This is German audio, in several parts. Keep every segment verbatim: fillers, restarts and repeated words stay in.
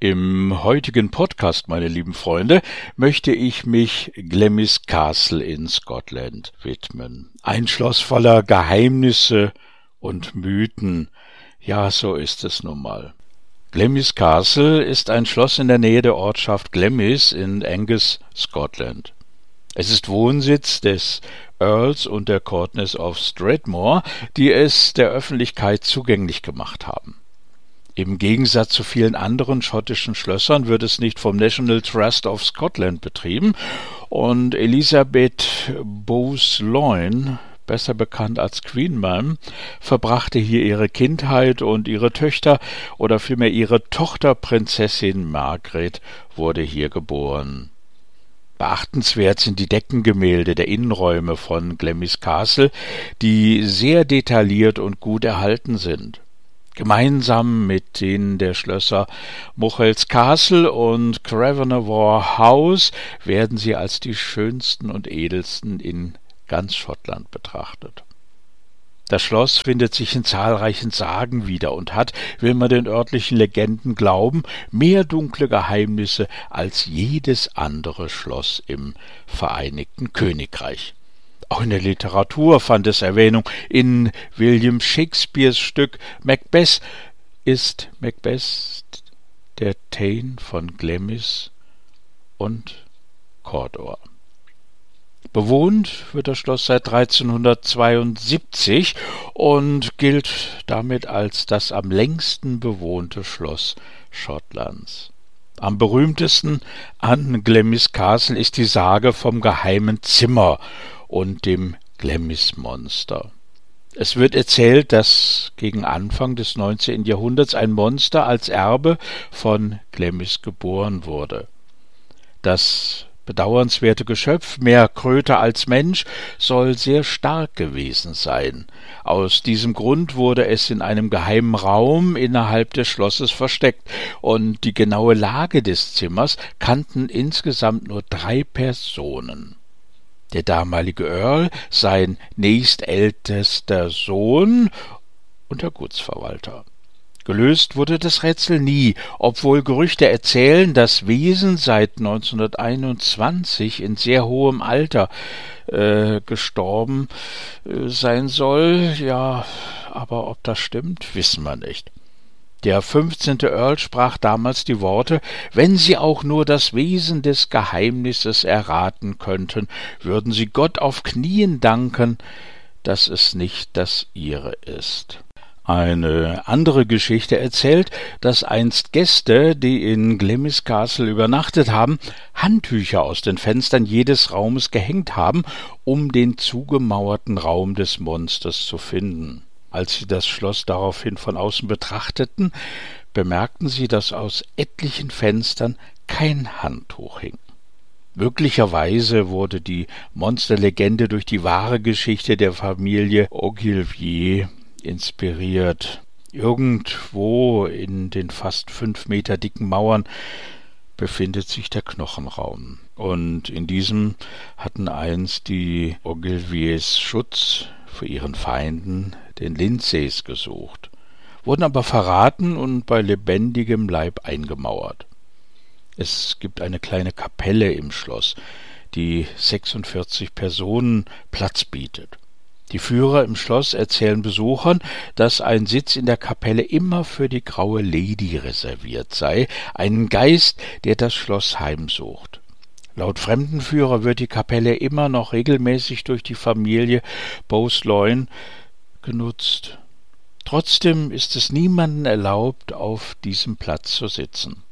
Im heutigen Podcast, meine lieben Freunde, möchte ich mich Glamis Castle in Scotland widmen. Ein Schloss voller Geheimnisse und Mythen. Ja, so ist es nun mal. Glamis Castle ist ein Schloss in der Nähe der Ortschaft Glamis in Angus, Scotland. Es ist Wohnsitz des Earls und der Countess of Strathmore, die es der Öffentlichkeit zugänglich gemacht haben. Im Gegensatz zu vielen anderen schottischen Schlössern wird es nicht vom National Trust of Scotland betrieben und Elisabeth Bowes-Lyon, besser bekannt als Queen Mab, verbrachte hier ihre Kindheit und ihre Töchter oder vielmehr ihre Tochter Prinzessin Margaret wurde hier geboren. Beachtenswert sind die Deckengemälde der Innenräume von Glamis Castle, die sehr detailliert und gut erhalten sind. Gemeinsam mit denen der Schlösser Muchels Castle und Cravenavore House werden sie als die schönsten und edelsten in ganz Schottland betrachtet. Das Schloss findet sich in zahlreichen Sagen wieder und hat, will man den örtlichen Legenden glauben, mehr dunkle Geheimnisse als jedes andere Schloss im Vereinigten Königreich. Auch in der Literatur fand es Erwähnung. In William Shakespeares Stück Macbeth ist Macbeth der Thane von Glamis und Cawdor. Bewohnt wird das Schloss seit dreizehnhundertzweiundsiebzig und gilt damit als das am längsten bewohnte Schloss Schottlands. Am berühmtesten an Glamis Castle ist die Sage vom geheimen Zimmer und dem Glamis-Monster. Es wird erzählt, dass gegen Anfang des neunzehnten Jahrhunderts ein Monster als Erbe von Glamis geboren wurde. Das bedauernswerte Geschöpf, mehr Kröte als Mensch, soll sehr stark gewesen sein. Aus diesem Grund wurde es in einem geheimen Raum innerhalb des Schlosses versteckt, und die genaue Lage des Zimmers kannten insgesamt nur drei Personen. Der damalige Earl, sein nächstältester Sohn und der Gutsverwalter. Gelöst wurde das Rätsel nie, obwohl Gerüchte erzählen, dass Wesen seit neunzehnhunderteinundzwanzig in sehr hohem Alter äh, gestorben äh, sein soll. Ja, aber ob das stimmt, wissen wir nicht. Der fünfzehnte Earl sprach damals die Worte: Wenn Sie auch nur das Wesen des Geheimnisses erraten könnten, würden Sie Gott auf Knien danken, dass es nicht das Ihre ist. Eine andere Geschichte erzählt, dass einst Gäste, die in Glamis Castle übernachtet haben, Handtücher aus den Fenstern jedes Raumes gehängt haben, um den zugemauerten Raum des Monsters zu finden. Als sie das Schloss daraufhin von außen betrachteten, bemerkten sie, dass aus etlichen Fenstern kein Handtuch hing. Möglicherweise wurde die Monsterlegende durch die wahre Geschichte der Familie Ogilvie inspiriert. Irgendwo in den fast fünf Meter dicken Mauern befindet sich der Knochenraum. Und in diesem hatten einst die Ogilvies Schutz vor ihren Feinden, den Lindsays, gesucht, wurden aber verraten und bei lebendigem Leib eingemauert. Es gibt eine kleine Kapelle im Schloss, die sechsundvierzig Personen Platz bietet. Die Führer im Schloss erzählen Besuchern, dass ein Sitz in der Kapelle immer für die Graue Lady reserviert sei, einen Geist, der das Schloss heimsucht. Laut Fremdenführer wird die Kapelle immer noch regelmäßig durch die Familie Bowes-Lyon genutzt. Trotzdem ist es niemandem erlaubt, auf diesem Platz zu sitzen.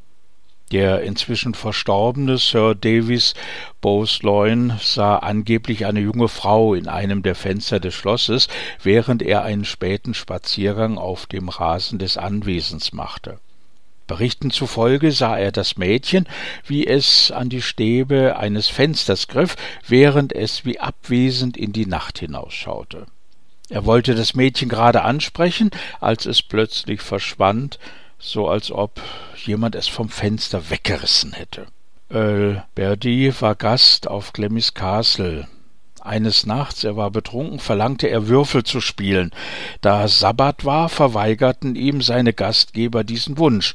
Der inzwischen verstorbene Sir Davis Bowes-Lyon sah angeblich eine junge Frau in einem der Fenster des Schlosses, während er einen späten Spaziergang auf dem Rasen des Anwesens machte. Berichten zufolge sah er das Mädchen, wie es an die Stäbe eines Fensters griff, während es wie abwesend in die Nacht hinausschaute. Er wollte das Mädchen gerade ansprechen, als es plötzlich verschwand, so als ob jemand es vom Fenster weggerissen hätte. Earl Bertie war Gast auf Glamis Castle. Eines Nachts, er war betrunken, verlangte er, Würfel zu spielen. Da Sabbat war, verweigerten ihm seine Gastgeber diesen Wunsch.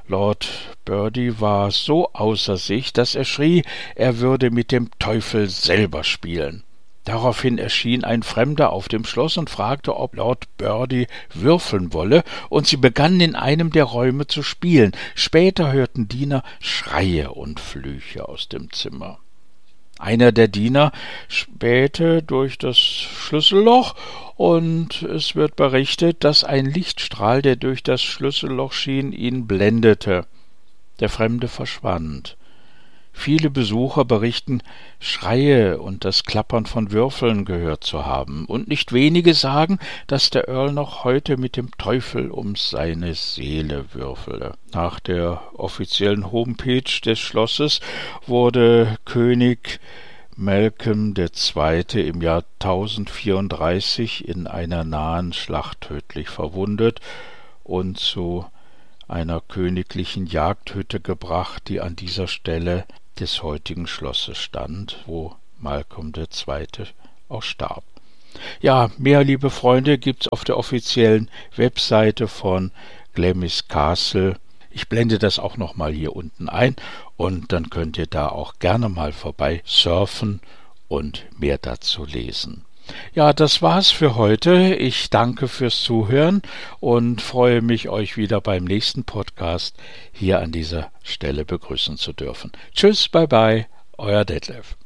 Lord Birdie war so außer sich, dass er schrie, er würde mit dem Teufel selber spielen. Daraufhin erschien ein Fremder auf dem Schloss und fragte, ob Lord Birdie würfeln wolle, und sie begannen in einem der Räume zu spielen. Später hörten Diener Schreie und Flüche aus dem Zimmer. Einer der Diener spähte durch das Schlüsselloch, und es wird berichtet, dass ein Lichtstrahl, der durch das Schlüsselloch schien, ihn blendete. Der Fremde verschwand. Viele Besucher berichten, Schreie und das Klappern von Würfeln gehört zu haben, und nicht wenige sagen, dass der Earl noch heute mit dem Teufel um seine Seele würfele. Nach der offiziellen Homepage des Schlosses wurde König Malcolm der Zweite im Jahr tausendvierunddreißig in einer nahen Schlacht tödlich verwundet und zu einer königlichen Jagdhütte gebracht, die an dieser Stelle des heutigen Schlosses stand, wo Malcolm der Zweite auch starb. Ja, mehr, liebe Freunde, gibt's auf der offiziellen Webseite von Glamis Castle. Ich blende das auch noch mal hier unten ein, und dann könnt ihr da auch gerne mal vorbei surfen und mehr dazu lesen. Ja, das war's für heute. Ich danke fürs Zuhören und freue mich, euch wieder beim nächsten Podcast hier an dieser Stelle begrüßen zu dürfen. Tschüss, bye bye, euer Detlef.